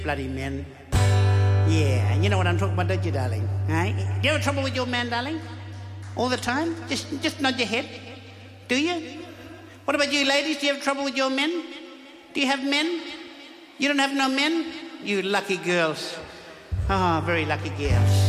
bloody men. Yeah, you know what I'm talking about, don't you, darling? Right? Do you have trouble with your man, darling? All the time? Just nod your head. Do you? What about you, ladies? Do you have trouble with your men? Do you have men? You don't have no men? You lucky girls. Ah, very lucky girls.